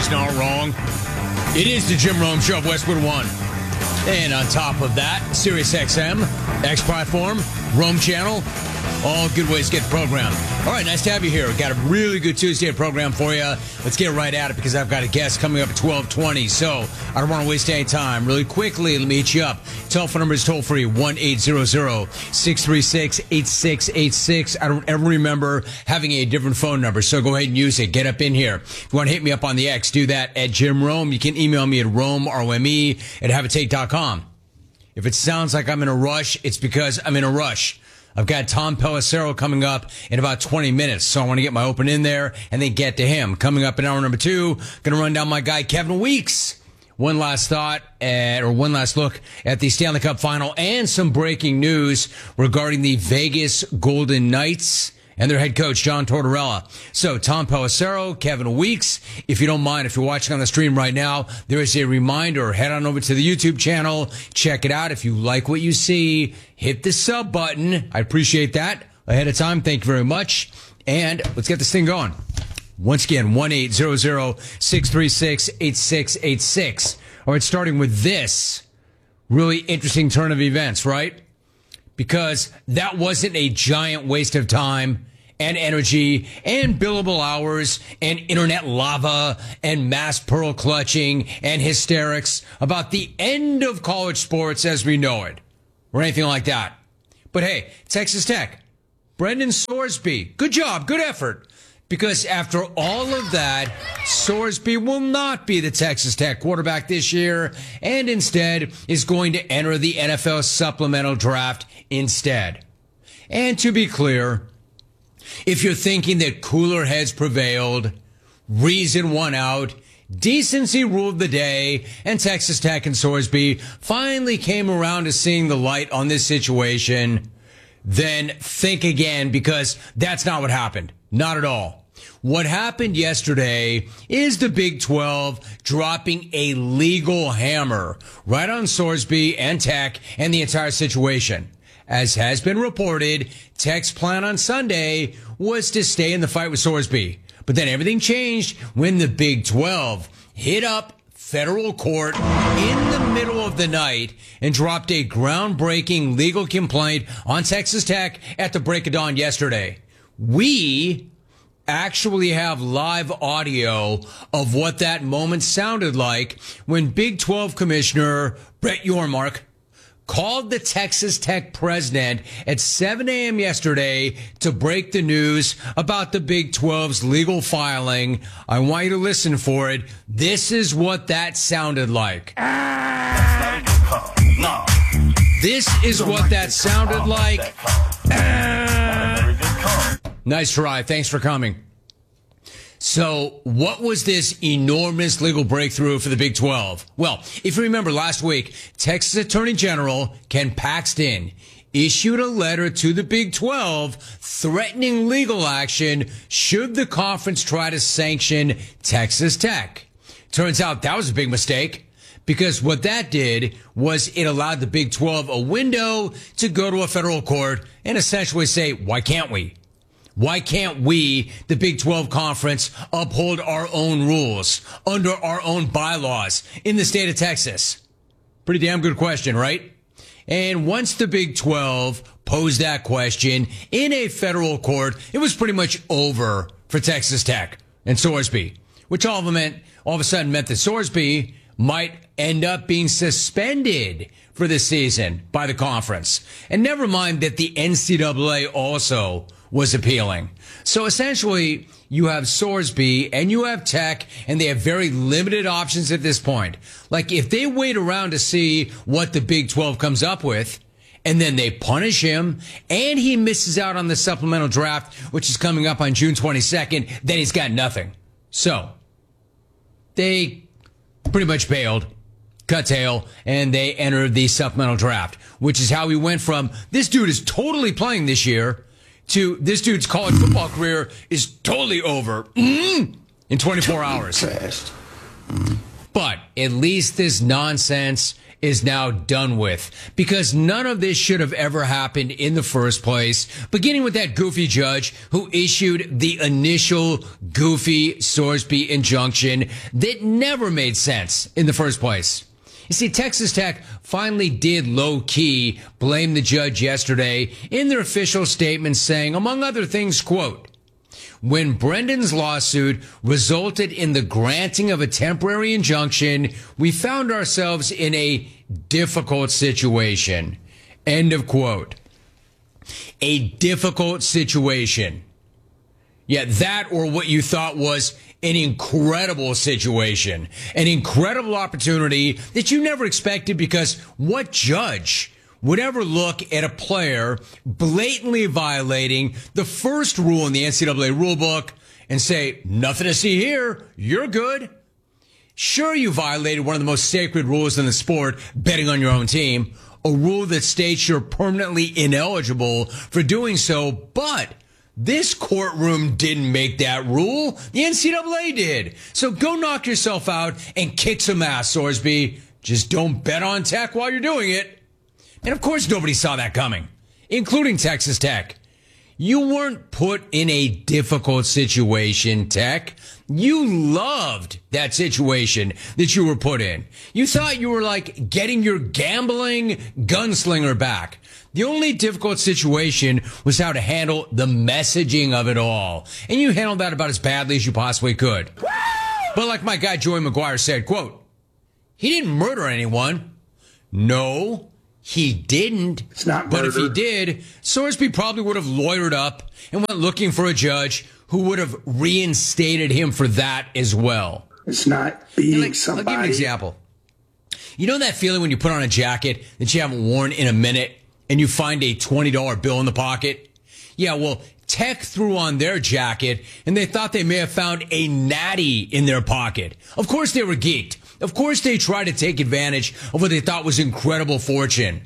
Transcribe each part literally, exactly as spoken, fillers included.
is not wrong. It is the Jim Rome Show of Westwood One. And on top of that, Sirius X M, X Platform, Rome Channel, all good ways to get the program. All right, nice to have you here. We've got a really good Tuesday program for you. Let's get right at it because I've got a guest coming up at twelve twenty. So I don't want to waste any time. Really quickly, let me hit you up. Telephone number is toll free, one eight hundred, six three six, eight six eight six. I don't ever remember having a different phone number, so go ahead and use it. Get up in here. If you want to hit me up on the X, do that at Jim Rome. You can email me at Rome, R O M E, at habitate dot com. If it sounds like I'm in a rush, it's because I'm in a rush. I've got Tom Pelissero coming up in about twenty minutes, so I want to get my open in there and then get to him. Coming up in hour number two, going to run down my guy Kevin Weeks. One last thought at, or one last look at the Stanley Cup Final and some breaking news regarding the Vegas Golden Knights and their head coach, John Tortorella. So, Tom Pelissero, Kevin Weeks, if you don't mind, if you're watching on the stream right now, there is a reminder. Head on over to the YouTube channel. Check it out. If you like what you see, hit the sub button. I appreciate that ahead of time. Thank you very much. And let's get this thing going. Once again, one eight hundred, six three six, eight six eight six. All right, starting with this really interesting turn of events, right? Because that wasn't a giant waste of time and energy and billable hours and internet lava and mass pearl clutching and hysterics about the end of college sports as we know it or anything like that. But hey, Texas Tech, Brendan Sorsby, good job, good effort. Because after all of that, Sorsby will not be the Texas Tech quarterback this year and instead is going to enter the N F L supplemental draft instead. And to be clear, if you're thinking that cooler heads prevailed, reason won out, decency ruled the day, and Texas Tech and Sorsby finally came around to seeing the light on this situation, then think again because that's not what happened. Not at all. What happened yesterday is the Big twelve dropping a legal hammer right on Sorsby and Tech and the entire situation. As has been reported, Tech's plan on Sunday was to stay in the fight with Sorsby. But then everything changed when the Big twelve hit up federal court in the middle of the night and dropped a groundbreaking legal complaint on Texas Tech at the break of dawn yesterday. We actually have live audio of what that moment sounded like when Big twelve Commissioner Brett Yormark called the Texas Tech president at seven a.m. yesterday to break the news about the Big twelve's legal filing. I want you to listen for it. This is what that sounded like. This is what that sounded like. Nice try. Thanks for coming. So what was this enormous legal breakthrough for the Big twelve? Well, if you remember last week, Texas Attorney General Ken Paxton issued a letter to the Big twelve threatening legal action should the conference try to sanction Texas Tech. Turns out that was a big mistake because what that did was it allowed the Big twelve a window to go to a federal court and essentially say, why can't we? Why can't we, the Big twelve Conference, uphold our own rules under our own bylaws in the state of Texas? Pretty damn good question, right? And once the Big twelve posed that question in a federal court, it was pretty much over for Texas Tech and Sorsby, which all of, meant, all of a sudden meant that Sorsby might end up being suspended for this season by the conference. And never mind that the N C double A also was appealing. So essentially, you have Sorsby and you have Tech, and they have very limited options at this point. Like, if they wait around to see what the Big twelve comes up with, and then they punish him, and he misses out on the supplemental draft, which is coming up on June twenty-second, then he's got nothing. So, they pretty much bailed, cut tail, and they entered the supplemental draft, which is how we went from, this dude is totally playing this year, to this dude's college football career is totally over mm, in twenty-four hours. Mm. But at least this nonsense is now done with, because none of this should have ever happened in the first place, beginning with that goofy judge who issued the initial goofy Sorsby injunction that never made sense in the first place. You see, Texas Tech finally did low-key blame the judge yesterday in their official statement, saying, among other things, quote, when Brendan's lawsuit resulted in the granting of a temporary injunction, we found ourselves in a difficult situation. End of quote. A difficult situation. Yeah, that or what you thought was an incredible situation, an incredible opportunity that you never expected, because what judge would ever look at a player blatantly violating the first rule in the N C double A rulebook and say, nothing to see here, you're good? Sure, you violated one of the most sacred rules in the sport, betting on your own team, a rule that states you're permanently ineligible for doing so, but this courtroom didn't make that rule. The N C double A did. So go knock yourself out and kick some ass, Sorsby. Just don't bet on Tech while you're doing it. And of course, nobody saw that coming, including Texas Tech. You weren't put in a difficult situation, Tech. You loved that situation that you were put in. You thought you were like getting your gambling gunslinger back. The only difficult situation was how to handle the messaging of it all. And you handled that about as badly as you possibly could. Woo! But like my guy Joey McGuire said, quote, he didn't murder anyone. No, he didn't. It's not murder. But if he did, Sorsby probably would have lawyered up and went looking for a judge who would have reinstated him for that as well. It's not beating like, somebody. I'll give you an example. You know that feeling when you put on a jacket that you haven't worn in a minute and you find a twenty dollar bill in the pocket? Yeah, well, Tech threw on their jacket and they thought they may have found a natty in their pocket. Of course they were geeked. Of course they tried to take advantage of what they thought was incredible fortune.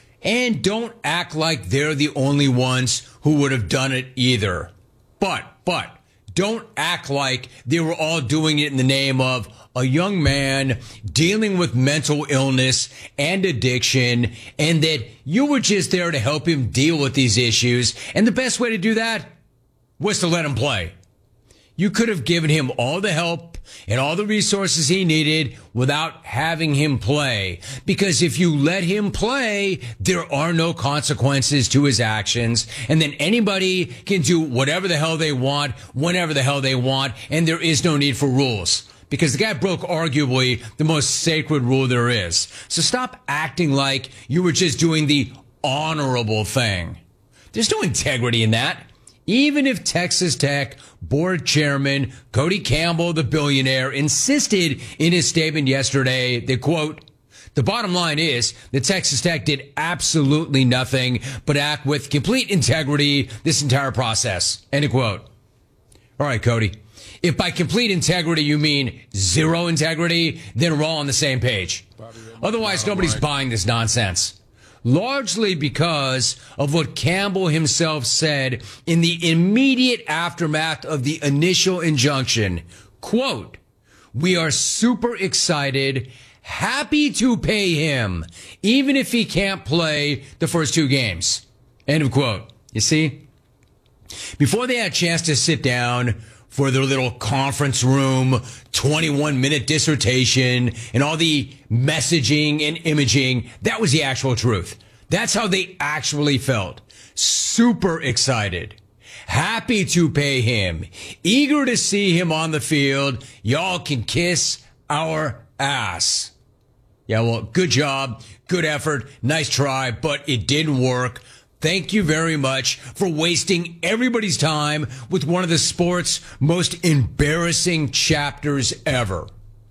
And don't act like they're the only ones who would have done it either. But, but, don't act like they were all doing it in the name of a young man dealing with mental illness and addiction, and that you were just there to help him deal with these issues. And the best way to do that was to let him play. You could have given him all the help and all the resources he needed without having him play. Because if you let him play, there are no consequences to his actions. And then anybody can do whatever the hell they want, whenever the hell they want, and there is no need for rules. Because the guy broke arguably the most sacred rule there is. So stop acting like you were just doing the honorable thing. There's no integrity in that. Even if Texas Tech board chairman Cody Campbell, the billionaire, insisted in his statement yesterday that, quote, the bottom line is that Texas Tech did absolutely nothing but act with complete integrity this entire process, end of quote. All right, Cody, if by complete integrity you mean zero integrity, then we're all on the same page. Otherwise, nobody's buying this nonsense. Largely because of what Campbell himself said in the immediate aftermath of the initial injunction. Quote, we are super excited, happy to pay him, even if he can't play the first two games. End of quote. You see? Before they had a chance to sit down for their little conference room, twenty-one minute dissertation, and all the messaging and imaging, that was the actual truth. That's how they actually felt. Super excited. Happy to pay him. Eager to see him on the field. Y'all can kiss our ass. Yeah, well, good job. Good effort. Nice try, but it didn't work. Thank you very much for wasting everybody's time with one of the sport's most embarrassing chapters ever.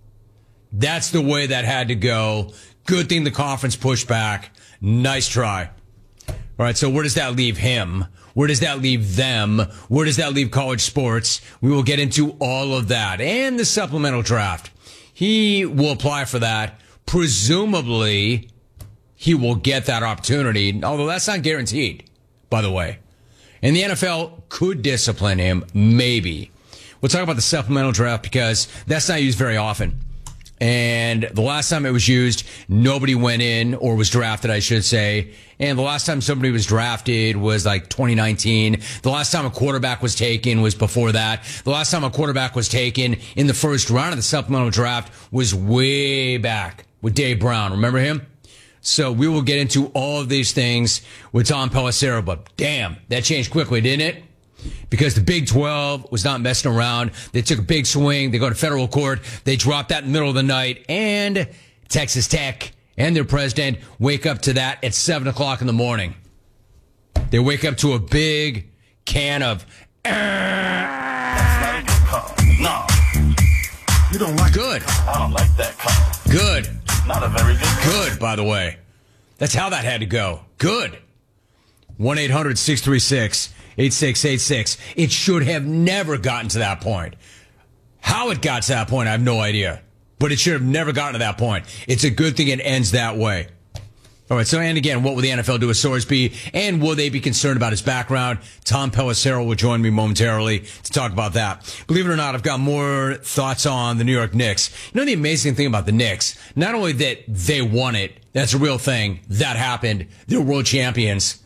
That's the way that had to go. Good thing the conference pushed back. Nice try. All right, so where does that leave him? Where does that leave them? Where does that leave college sports? We will get into all of that and the supplemental draft. He will apply for that. Presumably, he will get that opportunity, although that's not guaranteed, by the way. And the N F L could discipline him, maybe. We'll talk about the supplemental draft because that's not used very often. And the last time it was used, nobody went in or was drafted, I should say. And the last time somebody was drafted was like twenty nineteen. The last time a quarterback was taken was before that. The last time a quarterback was taken in the first round of the supplemental draft was way back with Dave Brown. Remember him? So we will get into all of these things with Tom Pelissero. But damn, that changed quickly, didn't it? Because the Big twelve was not messing around. They took a big swing. They go to federal court. They drop that in the middle of the night. And Texas Tech and their president wake up to that at seven o'clock in the morning. They wake up to a big can of... That's not a good call. No. You don't like Good. I don't like that call. Good. Not a very good call. Good, by the way. That's how that had to go. Good. one eight hundred six three six eight six eight six. It should have never gotten to that point. How it got to that point, I have no idea. But it should have never gotten to that point. It's a good thing it ends that way. All right, so, and again, what will the N F L do with Sorsby? And will they be concerned about his background? Tom Pelissero will join me momentarily to talk about that. Believe it or not, I've got more thoughts on the New York Knicks. You know the amazing thing about the Knicks? Not only that they won it, that's a real thing. That happened. They're world champions.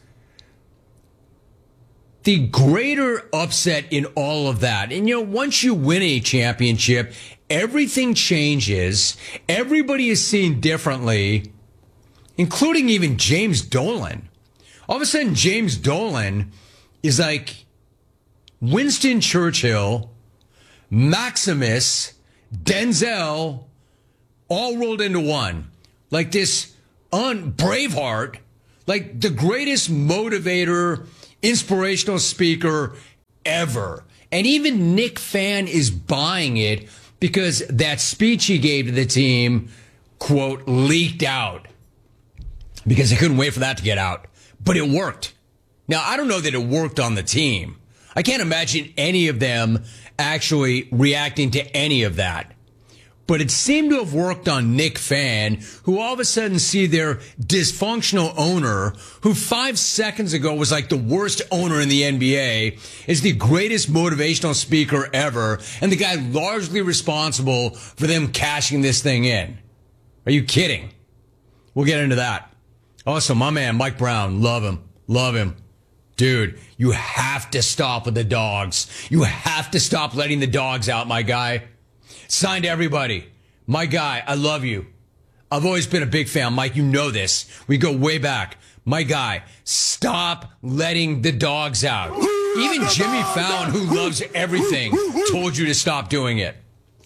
The greater upset in all of that, and you know, once you win a championship, everything changes. Everybody is seen differently, including even James Dolan. All of a sudden, James Dolan is like Winston Churchill, Maximus, Denzel, all rolled into one. Like this un- Braveheart, like the greatest motivator, inspirational speaker ever. And even Nick Fan is buying it because that speech he gave to the team, quote, leaked out. Because they couldn't wait for that to get out. But it worked. Now, I don't know that it worked on the team. I can't imagine any of them actually reacting to any of that. But it seemed to have worked on Nick Fan, who all of a sudden see their dysfunctional owner, who five seconds ago was like the worst owner in the N B A, is the greatest motivational speaker ever, and the guy largely responsible for them cashing this thing in. Are you kidding? We'll get into that. Also, my man, Mike Brown, love him. Love him. Dude, you have to stop with the dogs. You have to stop letting the dogs out, my guy. Signed to everybody. My guy, I love you. I've always been a big fan. Mike, you know this. We go way back. My guy, stop letting the dogs out. Even Jimmy Fallon, who loves everything, told you to stop doing it.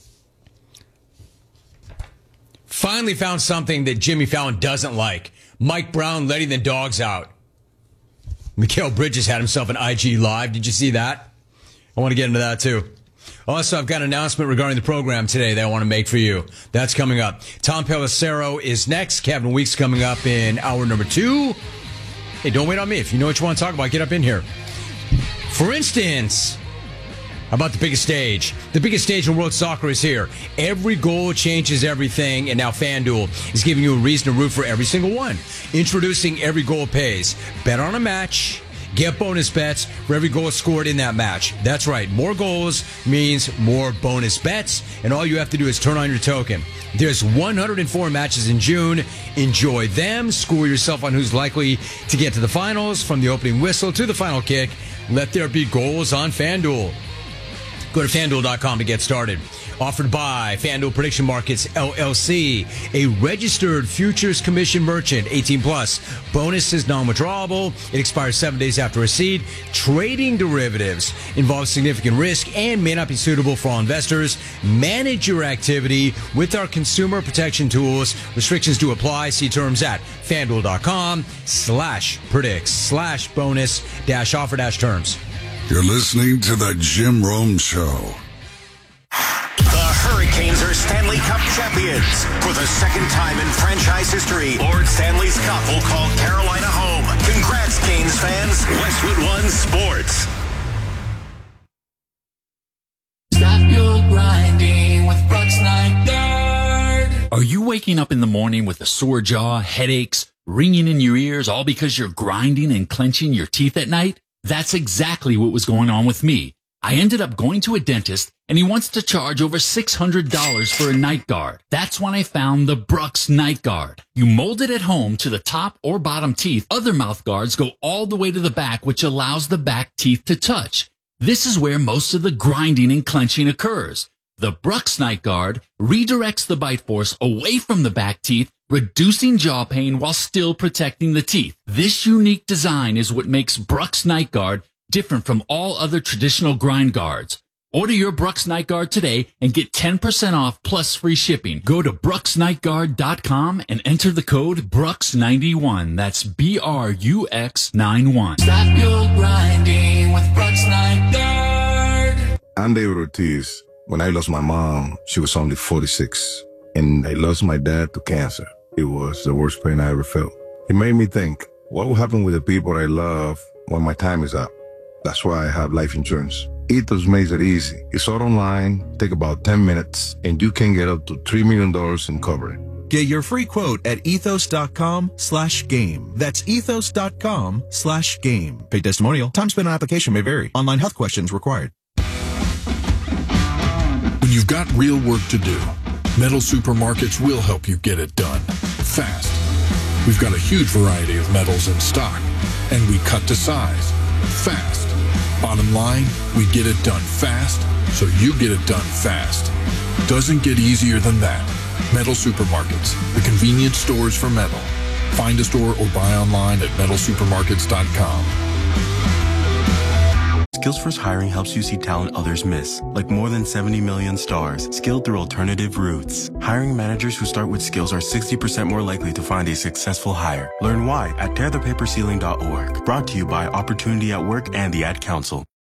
Finally found something that Jimmy Fallon doesn't like. Mike Brown letting the dogs out. Mikal Bridges had himself an I G Live. Did you see that? I want to get into that too. Also, I've got an announcement regarding the program today that I want to make for you. That's coming up. Tom Pelissero is next. Kevin Weeks coming up in hour number two. Hey, don't wait on me. If you know what you want to talk about, get up in here. For instance, how about the biggest stage? The biggest stage in world soccer is here. Every goal changes everything, and now FanDuel is giving you a reason to root for every single one. Introducing Every Goal Pays. Bet on a match. Get bonus bets for every goal scored in that match. That's right. More goals means more bonus bets. And all you have to do is turn on your token. There's one hundred four matches in June. Enjoy them. Score yourself on who's likely to get to the finals from the opening whistle to the final kick. Let there be goals on FanDuel. Go to FanDuel dot com to get started. Offered by FanDuel Prediction Markets, L L C, a registered futures commission merchant, eighteen plus. Bonus is non-withdrawable. It expires seven days after receipt. Trading derivatives involves significant risk and may not be suitable for all investors. Manage your activity with our consumer protection tools. Restrictions do apply. See terms at FanDuel dot com slash predicts slash bonus dash offer dash terms. You're listening to the Jim Rome Show. The Hurricanes are Stanley Cup champions. For the second time in franchise history, Lord Stanley's Cup will call Carolina home. Congrats, Canes fans. Westwood One Sports. Stop your grinding with Brooks Night Guard. Are you waking up in the morning with a sore jaw, headaches, ringing in your ears, all because you're grinding and clenching your teeth at night? That's exactly what was going on with me. I ended up going to a dentist and he wants to charge over six hundred dollars for a night guard. That's when I found the Brux Night Guard. You mold it at home to the top or bottom teeth. Other mouth guards go all the way to the back, which allows the back teeth to touch. This is where most of the grinding and clenching occurs. The Brux Night Guard redirects the bite force away from the back teeth, reducing jaw pain while still protecting the teeth. This unique design is what makes Brux Night Guard different from all other traditional grind guards. Order your Brux Night Guard today and get ten percent off plus free shipping. Go to brux night guard dot com and enter the code brux ninety-one. That's B R U X ninety-one. Stop your grinding with Brux Night Guard. I'm David Ortiz. When I lost my mom, she was only forty-six. And I lost my dad to cancer. It was the worst pain I ever felt. It made me think, what will happen with the people I love when my time is up? That's why I have life insurance. Ethos makes it easy. It's all online, take about ten minutes, and you can get up to three million dollars in coverage. Get your free quote at ethos.com slash game. That's ethos.com slash game. Paid testimonial. Time spent on application may vary. Online health questions required. When you've got real work to do, Metal Supermarkets will help you get it done fast. We've got a huge variety of metals in stock, and we cut to size fast. Bottom line, we get it done fast, so you get it done fast. Doesn't get easier than that. Metal Supermarkets, the convenience stores for metal. Find a store or buy online at metal supermarkets dot com. Skills First Hiring helps you see talent others miss, like more than seventy million stars, skilled through alternative routes. Hiring managers who start with skills are sixty percent more likely to find a successful hire. Learn why at tear the paper ceiling dot org. Brought to you by Opportunity at Work and the Ad Council.